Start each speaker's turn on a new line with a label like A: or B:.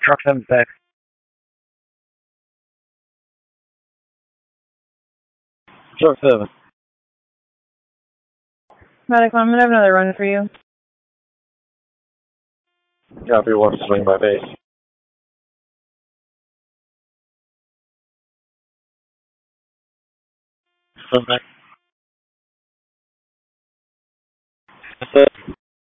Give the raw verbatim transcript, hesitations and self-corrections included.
A: Truck seven back. Truck seven.
B: Medic, I'm gonna have another run for you.
A: Copy one, swing by base. Swing back.